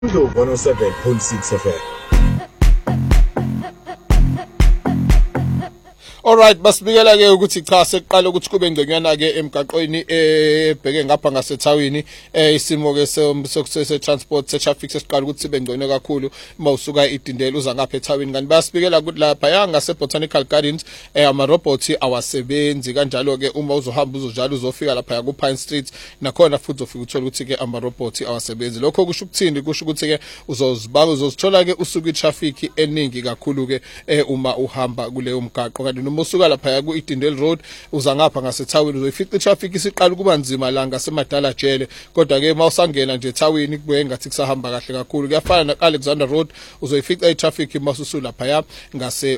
Ndlovu 107.6 FM. Alright, basibikela ke ukuthi cha seqala ukuthi kube ngconywana ke emgaqweni ebheke ngapha ngasethawini isimo ke se transport se traffic sesiqala ukuthi sibe ngcono kakhulu mawusuka iDindela uza ngapha ethawini kanti basibikela ukuthi lapha yangase Botanical Gardens ama robots awasebenzi kanjalo ke uma uzohamba uzojala uzofika lapha ku Pine Street nakhona futhi uzofika uthola ukuthi ke ama robots awasebenzi lokho kusho ukuthini kusho ukuthi ke uzozithola ke usuku itraffic eningi kakhulu ke uma uhamba kuleyo mgaqo kanti usuka lapha ku iDindela Road uza ngapha ngasethawini uzoyifica itraffic isiqala kuba nzima la ngaseMadala Jele kodwa ke mawusangena nje ethawini kubuye ngathi kusahamba kahle kakhulu kuyafana naAlexander Road uzoyifica itraffic masusu lapha ngase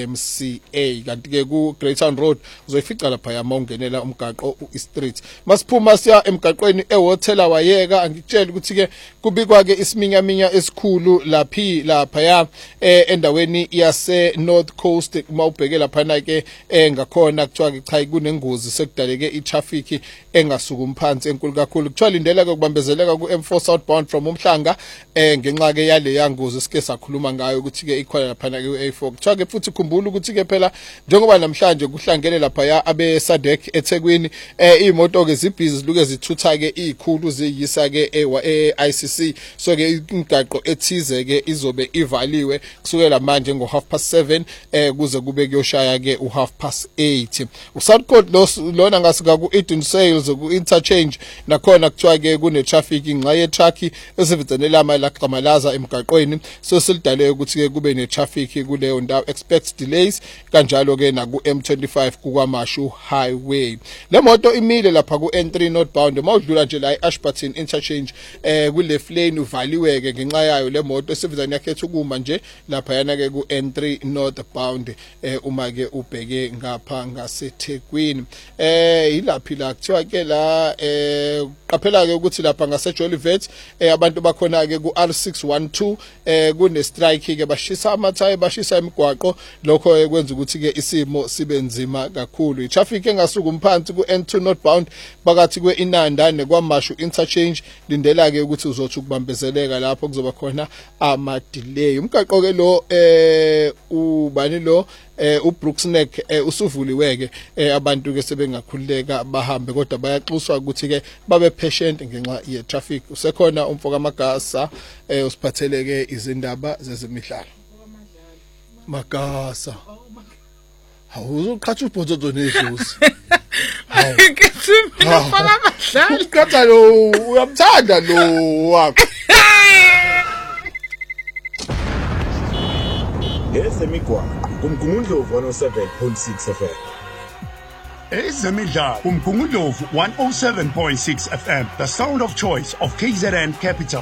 YMCA kanti ke ku Greytown Road uzoyifica lapha mawungenela umgaqo uEastreet masiphuma siya emgaqweni ehotel wayeka angikutshela ukuthi ke kubikwa ke isiminyaminya esikhulu lapha endaweni yase North Coast mawubheke lapha ke ngakhona kuthiwa ke cha kunengozi sekudaleke itraffic engasukumi phansi enkulu kakhulu kuthiwa lindela ke kubambezeleka ku M4 southbound from uMhlanga ngenxa ke yale yangozi sike sakhuluma ngayo ukuthi ke ikhona lapha ke A4 kuthiwa ke futhi khumbula ukuthi ke phela njengoba namhlanje kuhlangene lapha abe SADC eThekwini imoto ke zibhizi luke zithutha ke izikhulu ziyisa ke eICC so ke ingaqo ethize ke izobe ivaliwe kusukela manje ngo 7:30 kuze kube kuyoshaya ke u 8:30 uSouthcourt lona ngasika ku Eden Sales ku interchange nakhona kuthiwa ke kune traffic inxa ye truck esivizenela amalaza emgaqweni so silidale ukuthi ke kube ne traffic kuleyo ndawo expect delays kanjalo ke na ku M25 kuKwaMashu highway le moto imile lapha ku N3 northbound mawudlula nje la eAshburton interchange ku left lane uvaliwe ke ngenxa yayo le moto esivizana yakhetha ukuma nje lapha yana ke ku N3 northbound uma ke ubheke ngapha ngaseThekwini ilaphi la kuthiwa ke la qaphela ke ukuthi lapha ngase Jolivet abantu bakhona ke ku R612 kune strike ke bashisa amathayi bashisa imigwaqo lokho kwenza ukuthi ke isimo sibe nzima kakhulu itraffic engasuka umphansi ku N2 northbound phakathi kweInanda nekwaMashu interchange lindela ke ukuthi uzothi ukubambezeleka lapho kuzoba khona ama delay umgaqo ke lo ubani lo uBrooksneck usuvuliweke abantu ke sebengakhululeka bahambe kodwa bayaxuswa ukuthi ke babe patient ngenxa ye traffic usekhona umfoka Magasa usiphatheleke izindaba zezemidlalo Magasa awuzoqhatha ubhozozo nedlozi Ngithi mina mfoka Madlala uqhatha lo uyamthanda lo wakho Ezemigwaqo kumgungundlovu 107.6 FM. Ezemidlalo kumgungundlovu 107.6 FM, the sound of choice of KZN Capital.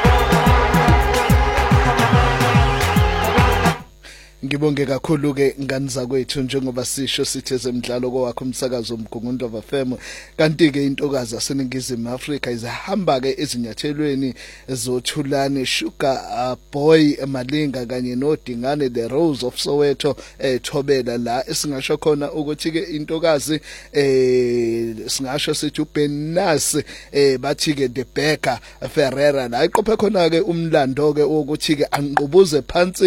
Ngibonge kakhulu ke ngani zakwethu njengoba sisho sithi ezemidlalo kwakho umsakazo umgungundlovu FM kanti ke intokazi yaseningizimu Afrika izahamba ke ezinyathelweni zothulane Sugar Boy Malinga kanye noDingane the Rose of Soweto Thobela la esingasho khona ukuthi ke intokazi singasho sithi uBenas bathi ke the Becker Ferreira la iqophe khona ke umlando ke ukuthi ke anqobuze phansi